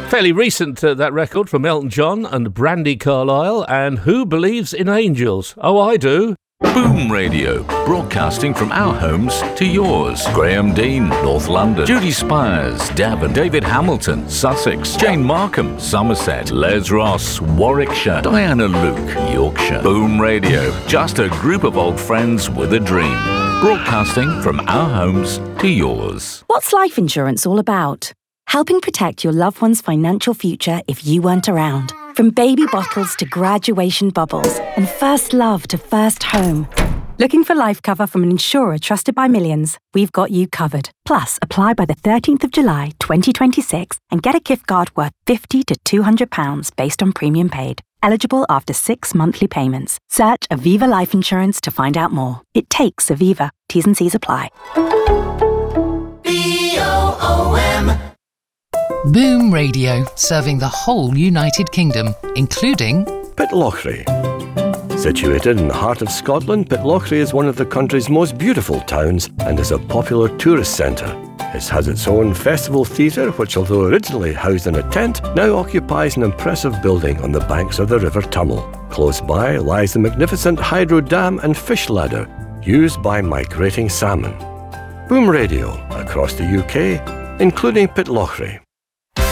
Fairly recent, that record from Elton John and Brandy Carlisle, and Who Believes in Angels? Oh, I do. Boom Radio, broadcasting from our homes to yours. Graham Dean, North London. Judy Spires, Devon. David Hamilton, Sussex. Jane Markham, Somerset. Les Ross, Warwickshire. Diana Luke, Yorkshire. Boom Radio, just a group of old friends with a dream. Broadcasting from our homes to yours. What's life insurance all about? Helping protect your loved one's financial future if you weren't around. From baby bottles to graduation bubbles and first love to first home. Looking for life cover from an insurer trusted by millions? We've got you covered. Plus, apply by the 13th of July 2026 and get a gift card worth £50 to £200 based on premium paid. Eligible after 6 monthly payments. Search Aviva Life Insurance to find out more. It takes Aviva. T's and C's apply. BOOM. Boom Radio, serving the whole United Kingdom, including Pitlochry. Situated in the heart of Scotland, Pitlochry is one of the country's most beautiful towns and is a popular tourist centre. It has its own festival theatre, which, although originally housed in a tent, now occupies an impressive building on the banks of the River Tummel. Close by lies the magnificent hydro dam and fish ladder, used by migrating salmon. Boom Radio, across the UK, including Pitlochry.